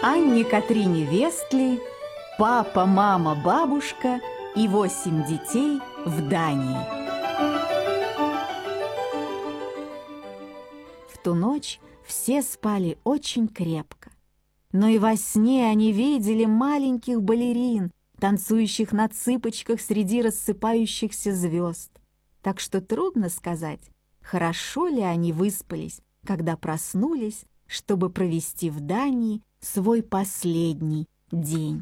Анне Катрине Вестли, папа, мама, бабушка и 8 детей в Дании. В ту ночь все спали очень крепко, но и во сне они видели маленьких балерин, танцующих на цыпочках среди рассыпающихся звезд. Так что трудно сказать, хорошо ли они выспались, когда проснулись, чтобы провести в Дании свой последний день.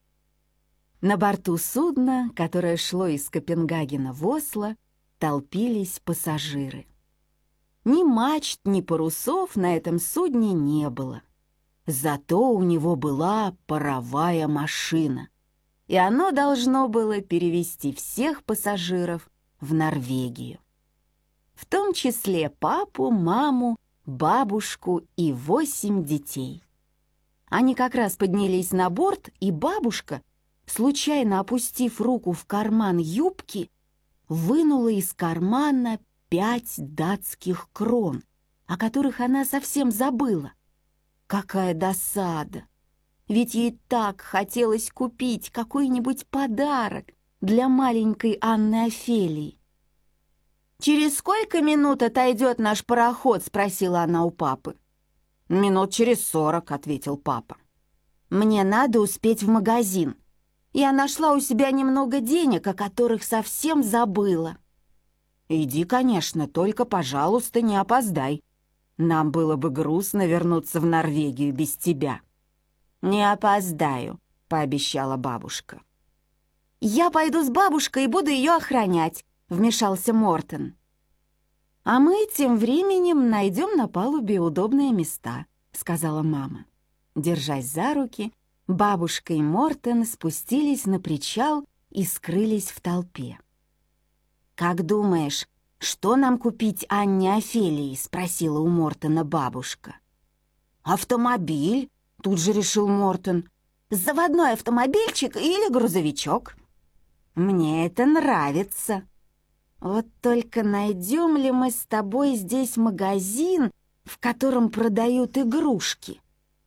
На борту судна, которое шло из Копенгагена в Осло, толпились пассажиры. Ни мачт, ни парусов на этом судне не было. Зато у него была паровая машина, и оно должно было перевезти всех пассажиров в Норвегию. В том числе папу, маму, бабушку и 8 детей. Они как раз поднялись на борт, и бабушка, случайно опустив руку в карман юбки, вынула из кармана 5 датских крон, о которых она совсем забыла. Какая досада! Ведь ей так хотелось купить какой-нибудь подарок для маленькой Анны Офелии. «Через сколько минут отойдет наш пароход?» — спросила она у папы. «Минут через 40», — ответил папа. «Мне надо успеть в магазин. Я нашла у себя немного денег, о которых совсем забыла». «Иди, конечно, только, пожалуйста, не опоздай. Нам было бы грустно вернуться в Норвегию без тебя». «Не опоздаю», — пообещала бабушка. «Я пойду с бабушкой и буду ее охранять», — вмешался Мортен. «А мы тем временем найдем на палубе удобные места», — сказала мама. Держась за руки, бабушка и Мортен спустились на причал и скрылись в толпе. «Как думаешь, что нам купить Анне Офелии?» — спросила у Мортена бабушка. «Автомобиль», — тут же решил Мортен. «Заводной автомобильчик или грузовичок?» «Мне это нравится. Вот только найдем ли мы с тобой здесь магазин, в котором продают игрушки?»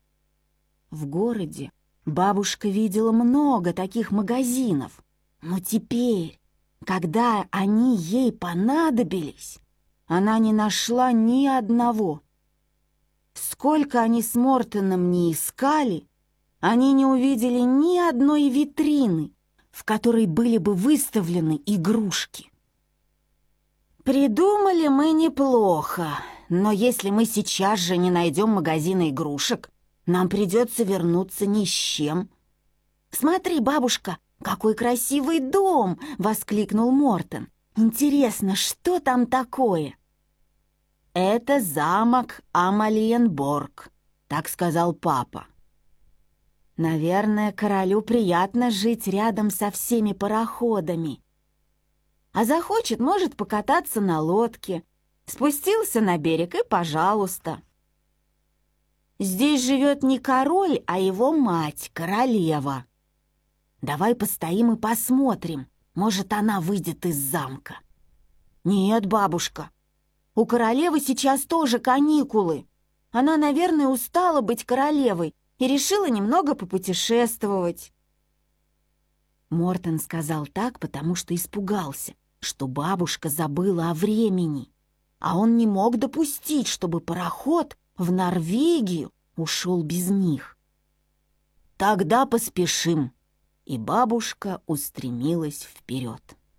В городе бабушка видела много таких магазинов, но теперь, когда они ей понадобились, она не нашла ни одного. Сколько они с Мортеном не искали, они не увидели ни одной витрины, в которой были бы выставлены игрушки. «Придумали мы неплохо, но если мы сейчас же не найдем магазина игрушек, нам придется вернуться ни с чем». «Смотри, бабушка, какой красивый дом!» — воскликнул Мортен. «Интересно, что там такое?» «Это замок Амалиенборг», — так сказал папа. «Наверное, королю приятно жить рядом со всеми пароходами. А захочет, может покататься на лодке. Спустился на берег и пожалуйста. Здесь живет не король, а его мать, королева. Давай постоим и посмотрим, может, она выйдет из замка». «Нет, бабушка, у королевы сейчас тоже каникулы. Она, наверное, устала быть королевой и решила немного попутешествовать». Мортен сказал так, потому что испугался, что бабушка забыла о времени, а он не мог допустить, чтобы пароход в Норвегию ушел без них. «Тогда поспешим», и бабушка устремилась вперед.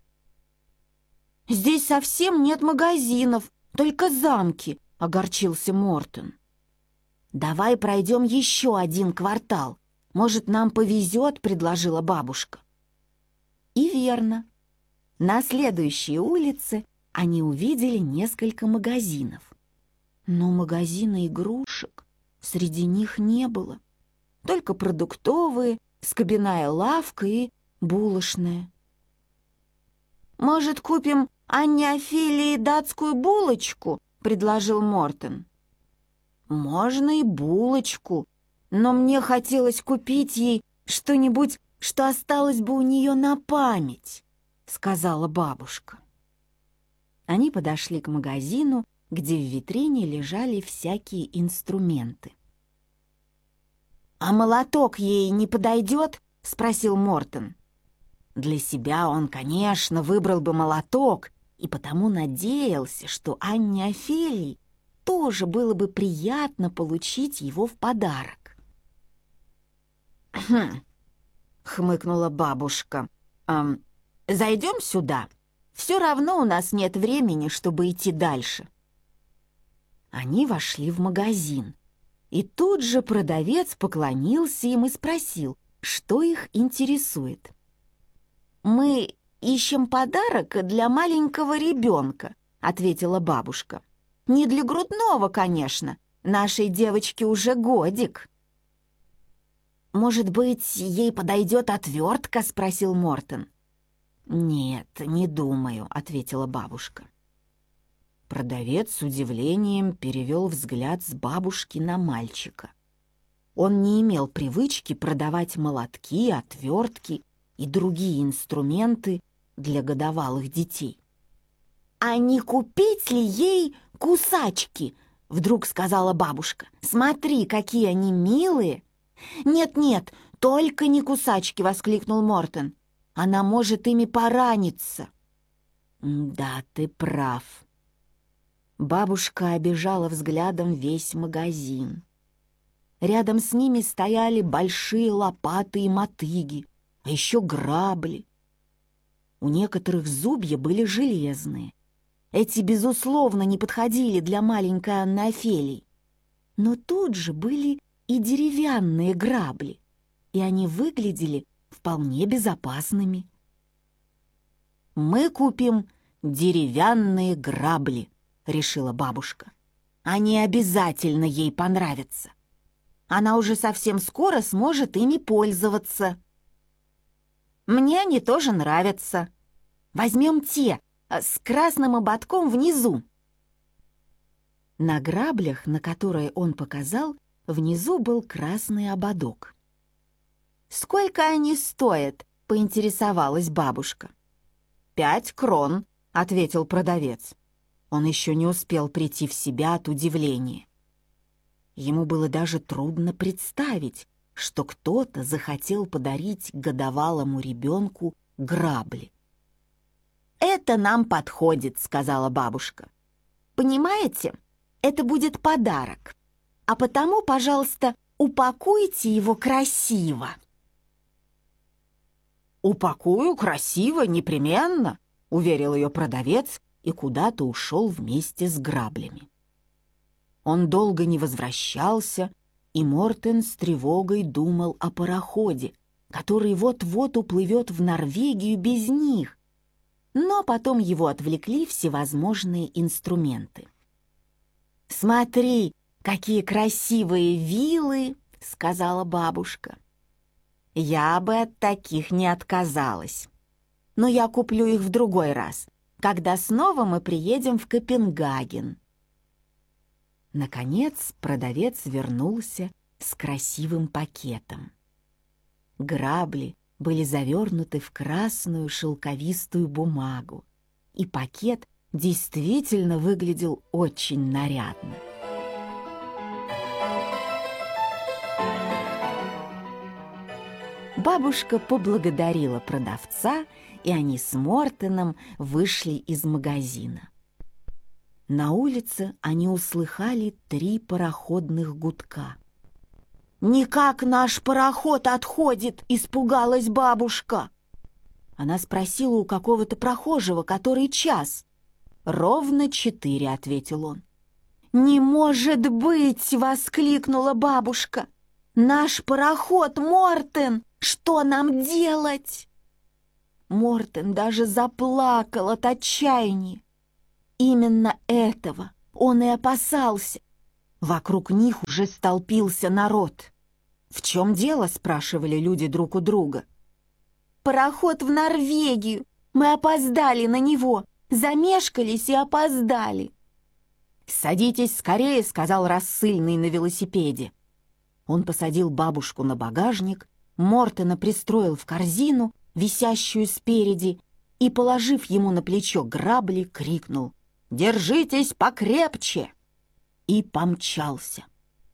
«Здесь совсем нет магазинов, только замки», — огорчился Мортен. «Давай пройдем еще 1 квартал. Может, нам повезет», — предложила бабушка. И верно. На следующей улице они увидели несколько магазинов. Но магазина игрушек среди них не было. Только продуктовые, скобяная лавка и булочная. «Может, купим Анне Офелии датскую булочку?» — предложил Мортен. «Можно и булочку, но мне хотелось купить ей что-нибудь, что осталось бы у нее на память», — сказала бабушка. Они подошли к магазину, где в витрине лежали всякие инструменты. «А молоток ей не подойдет?» — спросил Мортен. Для себя он, конечно, выбрал бы молоток, и потому надеялся, что Анне Офелии тоже было бы приятно получить его в подарок. «Хм», — хмыкнула бабушка, «зайдем сюда. Все равно у нас нет времени, чтобы идти дальше». Они вошли в магазин, и тут же продавец поклонился им и спросил, что их интересует. «Мы ищем подарок для маленького ребенка», — ответила бабушка. «Не для грудного, конечно. Нашей девочке уже годик». «Может быть, ей подойдет отвертка?» — спросил Мортен. «Нет, не думаю», — ответила бабушка. Продавец с удивлением перевел взгляд с бабушки на мальчика. Он не имел привычки продавать молотки, отвертки и другие инструменты для годовалых детей. «А не купить ли ей кусачки?» — вдруг сказала бабушка. «Смотри, какие они милые!» «Нет-нет, только не кусачки!» — воскликнул Мортен. «Она может ими пораниться!» «Да, ты прав!» Бабушка обежала взглядом весь магазин. Рядом с ними стояли большие лопаты и мотыги, а еще грабли. У некоторых зубья были железные. Эти, безусловно, не подходили для маленькой Анны Офелии. Но тут же были и деревянные грабли, и они выглядели вполне безопасными. «Мы купим деревянные грабли», — решила бабушка. «Они обязательно ей понравятся. Она уже совсем скоро сможет ими пользоваться». «Мне они тоже нравятся. Возьмем те, с красным ободком внизу». На граблях, на которые он показал, внизу был красный ободок. «Сколько они стоят?» — поинтересовалась бабушка. 5 крон», — ответил продавец. Он еще не успел прийти в себя от удивления. Ему было даже трудно представить, что кто-то захотел подарить годовалому ребенку грабли. «Это нам подходит», — сказала бабушка. «Понимаете, это будет подарок, а потому, пожалуйста, упакуйте его красиво». «Упакую красиво, непременно», — уверил ее продавец и куда-то ушел вместе с граблями. Он долго не возвращался, и Мортен с тревогой думал о пароходе, который вот-вот уплывет в Норвегию без них. Но потом его отвлекли всевозможные инструменты. «Смотри, какие красивые вилы!» — сказала бабушка. «Я бы от таких не отказалась. Но я куплю их в другой раз, когда снова мы приедем в Копенгаген». Наконец продавец вернулся с красивым пакетом. Грабли были завернуты в красную шелковистую бумагу, и пакет действительно выглядел очень нарядно. Бабушка поблагодарила продавца, и они с Мортеном вышли из магазина. На улице они услыхали 3 пароходных гудка. «Никак наш пароход отходит!» — испугалась бабушка. Она спросила у какого-то прохожего, который час. «Ровно 4», — ответил он. «Не может быть!» — воскликнула бабушка. «Наш пароход, Мортен! Что нам делать?» Мортен даже заплакал от отчаяния. Именно этого он и опасался. Вокруг них уже столпился народ. «В чем дело?» — спрашивали люди друг у друга. «Пароход в Норвегию! Мы опоздали на него! Замешкались и опоздали!» «Садитесь скорее!» — сказал рассыльный на велосипеде. Он посадил бабушку на багажник, Мортена пристроил в корзину, висящую спереди, и, положив ему на плечо грабли, крикнул: «Держитесь покрепче!» и помчался.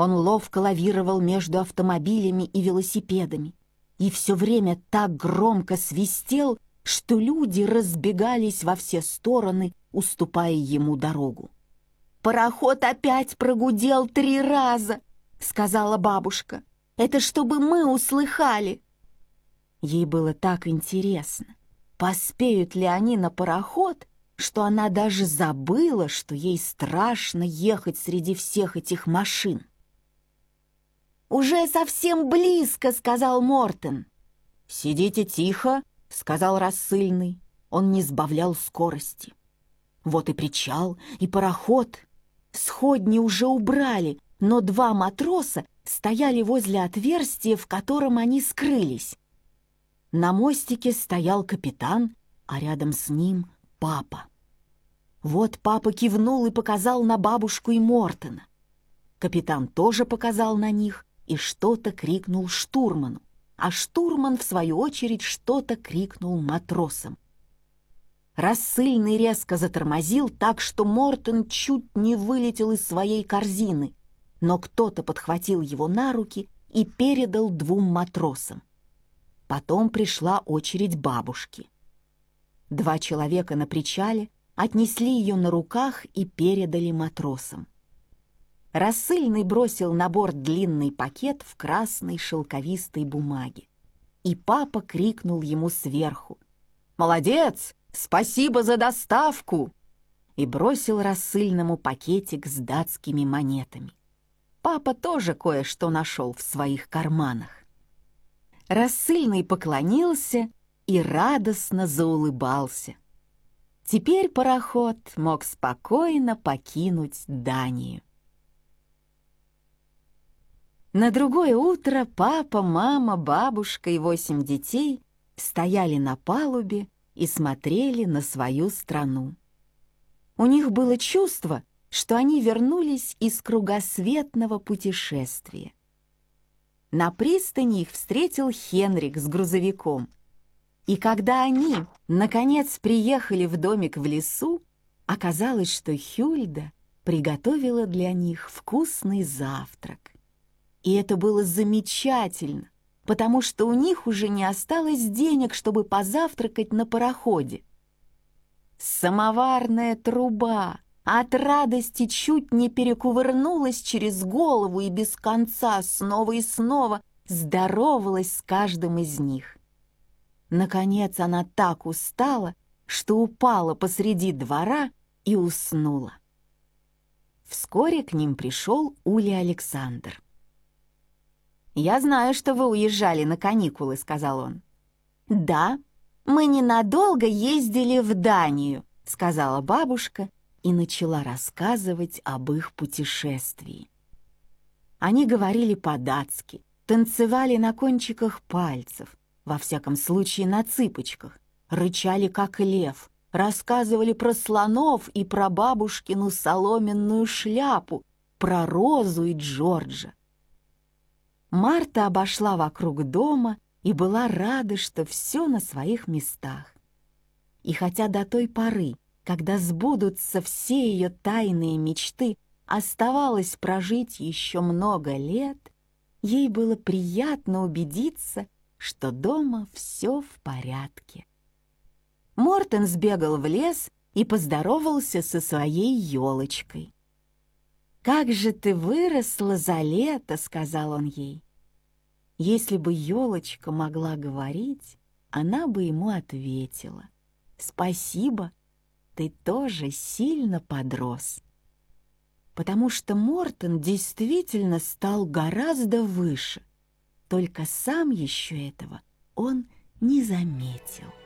Он ловко лавировал между автомобилями и велосипедами и все время так громко свистел, что люди разбегались во все стороны, уступая ему дорогу. «Пароход опять прогудел 3 раза», — сказала бабушка. «Это чтобы мы услыхали». Ей было так интересно, поспеют ли они на пароход, что она даже забыла, что ей страшно ехать среди всех этих машин. «Уже совсем близко», — сказал Мортен. «Сидите тихо», — сказал рассыльный. Он не сбавлял скорости. Вот и причал, и пароход. Сходни уже убрали, но 2 матроса стояли возле отверстия, в котором они скрылись. На мостике стоял капитан, а рядом с ним папа. Вот папа кивнул и показал на бабушку и Мортена. Капитан тоже показал на них и что-то крикнул штурману, а штурман, в свою очередь, что-то крикнул матросам. Рассыльный резко затормозил так, что Мортен чуть не вылетел из своей корзины, но кто-то подхватил его на руки и передал 2 матросам. Потом пришла очередь бабушки. 2 человека на причале отнесли ее на руках и передали матросам. Рассыльный бросил на борт длинный пакет в красной шелковистой бумаге, и папа крикнул ему сверху: «Молодец! Спасибо за доставку!» и бросил рассыльному пакетик с датскими монетами. Папа тоже кое-что нашел в своих карманах. Рассыльный поклонился и радостно заулыбался. Теперь пароход мог спокойно покинуть Данию. На другое утро папа, мама, бабушка и 8 детей стояли на палубе и смотрели на свою страну. У них было чувство, что они вернулись из кругосветного путешествия. На пристани их встретил Хенрик с грузовиком. И когда они, наконец, приехали в домик в лесу, оказалось, что Хюльда приготовила для них вкусный завтрак. И это было замечательно, потому что у них уже не осталось денег, чтобы позавтракать на пароходе. Самоварная труба от радости чуть не перекувырнулась через голову и без конца снова и снова здоровалась с каждым из них. Наконец она так устала, что упала посреди двора и уснула. Вскоре к ним пришел Ули Александр. «Я знаю, что вы уезжали на каникулы», — сказал он. «Да, мы ненадолго ездили в Данию», — сказала бабушка и начала рассказывать об их путешествии. Они говорили по-датски, танцевали на кончиках пальцев, во всяком случае на цыпочках, рычали как лев, рассказывали про слонов и про бабушкину соломенную шляпу, про Розу и Джорджа. Марта обошла вокруг дома и была рада, что все на своих местах. И хотя до той поры, когда сбудутся все ее тайные мечты, оставалось прожить еще много лет, ей было приятно убедиться, что дома все в порядке. Мортен сбегал в лес и поздоровался со своей елочкой. «Как же ты выросла за лето», — сказал он ей. Если бы елочка могла говорить, она бы ему ответила: «Спасибо, ты тоже сильно подрос». Потому что Мортен действительно стал гораздо выше, только сам еще этого он не заметил.